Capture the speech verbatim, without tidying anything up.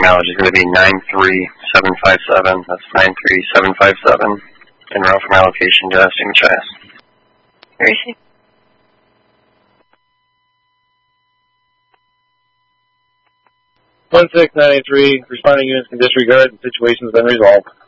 mileage is going to be nine three seven five seven. That's nine three seven five seven. En route from allocation to Signature. Where is he? one six nine eight three, responding units can disregard, the situation has been resolved.